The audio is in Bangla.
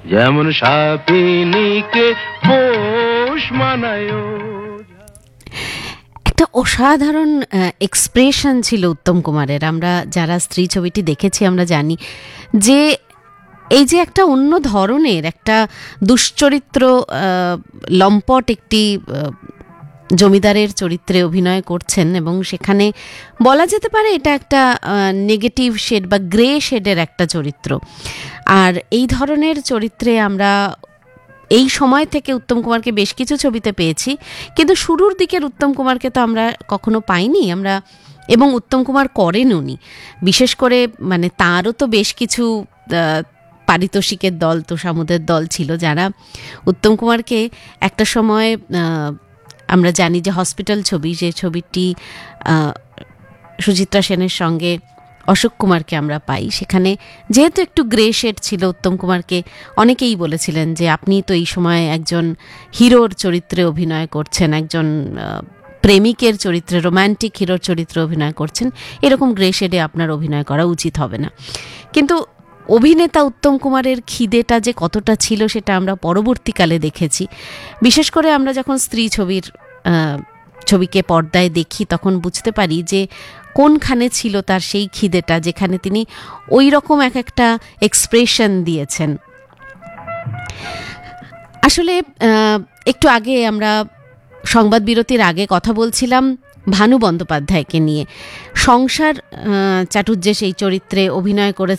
যেমন সাপিনীকে পোষ মানায়। একটা অসাধারণ এক্সপ্রেশন ছিল উত্তম কুমারের। আমরা যারা স্ত্রী ছবিটি দেখেছি আমরা জানি যে এই যে একটা অন্য ধরনের একটা দুশ্চরিত্র, লম্পট একটি জমিদারের চরিত্রে অভিনয় করছেন এবং সেখানে বলা যেতে পারে এটা একটা নেগেটিভ শেড বা গ্রে শেডের একটা চরিত্র। আর এই ধরনের চরিত্রে আমরা এই সময় থেকে উত্তম কুমারকে বেশ কিছু ছবিতে পেয়েছি, কিন্তু শুরুর দিকের উত্তম কুমারকে তো আমরা কখনো পাইনি আমরা, এবং উত্তম কুমার করেন উনি বিশেষ করে মানে তারও তো বেশ কিছু পারিতোষিকের দল, তোষামোদের দল ছিল যারা উত্তম কুমারকে একটা সময়, আমরা জানি যে হসপিটাল ছবি, যে ছবিটি সুচিত্রা সেনের সঙ্গে অশোক কুমারকে আমরা পাই, সেখানে যেহেতু একটু গ্রে শেড ছিল উত্তম কুমারকে অনেকেই বলেছিলেন যে আপনি তো এই সময় একজন হিরোর চরিত্রে অভিনয় করছেন, একজন প্রেমিকের চরিত্রে, রোম্যান্টিক হিরোর চরিত্রে অভিনয় করছেন, এরকম গ্রে শেডে আপনার অভিনয় করা উচিত হবে না। কিন্তু অভিনেতা উত্তম কুমারের খিদেটা যে কতটা ছিল সেটা আমরা পরবর্তীকালে দেখেছি। বিশেষ করে আমরা যখন স্ত্রী ছবিকে পর্দায় দেখি তখন বুঝতে পারি যে কোনখানে ছিল তার সেই খিদেটা, যেখানে তিনি ওই রকম একটা এক্সপ্রেশন দিয়েছেন। আসলে একটু আগে আমরা সংবাদ বিরতির আগে কথা বলছিলাম ভানু বন্দ্যোপাধ্যায়কে নিয়ে। সংসার চাটুর্যে সেই চরিত্রে অভিনয় করেছেন